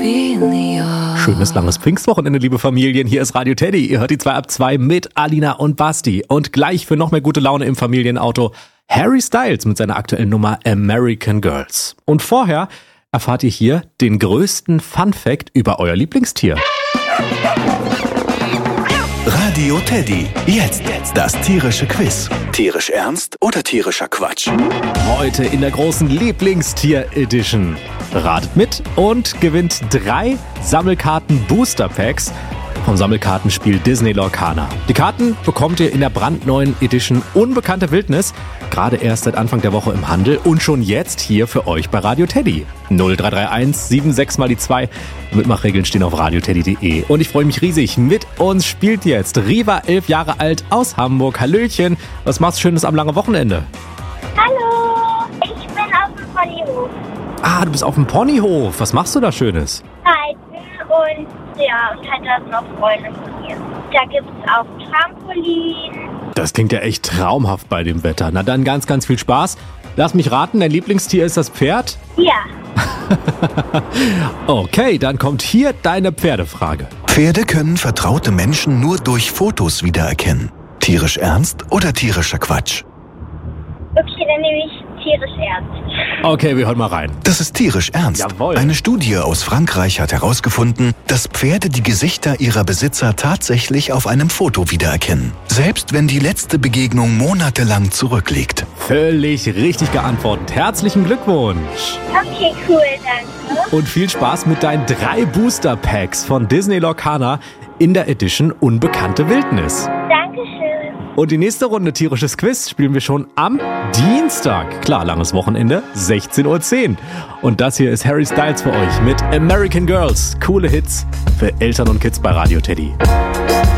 Schönes langes Pfingstwochenende, liebe Familien. Hier ist Radio Teddy. Ihr hört die 2 ab 2 mit Alina und Basti. Und gleich für noch mehr gute Laune im Familienauto Harry Styles mit seiner aktuellen Nummer American Girls. Und vorher erfahrt ihr hier den größten Fun-Fact über euer Lieblingstier. Radio Teddy. Jetzt das tierische Quiz. Tierisch ernst oder tierischer Quatsch? Heute in der großen Lieblingstier-Edition. Ratet mit und gewinnt 3 Sammelkarten-Booster-Packs vom Sammelkartenspiel Disney Lorcaner. Die Karten bekommt ihr in der brandneuen Edition Unbekannte Wildnis, gerade erst seit Anfang der Woche im Handel und schon jetzt hier für euch bei Radio Teddy. 0331 76 mal die 2. Mitmachregeln stehen auf radioteddy.de. Und ich freue mich riesig. Mit uns spielt jetzt Riva, 11 Jahre alt, aus Hamburg. Hallöchen, was machst du Schönes am langen Wochenende? Hallo, ich bin auf dem Ponyhof. Ah, du bist auf dem Ponyhof. Was machst du da Schönes? Reiten und halt da sind noch Freunde von mir. Da gibt es auch Trampolin. Das klingt ja echt traumhaft bei dem Wetter. Na dann ganz, ganz viel Spaß. Lass mich raten, dein Lieblingstier ist das Pferd? Ja. Okay, dann kommt hier deine Pferdefrage. Pferde können vertraute Menschen nur durch Fotos wiedererkennen. Tierisch ernst oder tierischer Quatsch? Okay, dann nehme ich tierisch ernst. Okay, wir hören mal rein. Das ist tierisch ernst. Jawohl. Eine Studie aus Frankreich hat herausgefunden, dass Pferde die Gesichter ihrer Besitzer tatsächlich auf einem Foto wiedererkennen. Selbst wenn die letzte Begegnung monatelang zurückliegt. Völlig richtig geantwortet. Herzlichen Glückwunsch. Okay, cool, danke. Und viel Spaß mit deinen 3 Booster-Packs von Disney Lorcaner in der Edition Unbekannte Wildnis. Dankeschön. Und die nächste Runde tierisches Quiz spielen wir schon am Dienstag. Klar, langes Wochenende, 16:10 Uhr. Und das hier ist Harry Styles für euch mit American Girls. Coole Hits für Eltern und Kids bei Radio Teddy.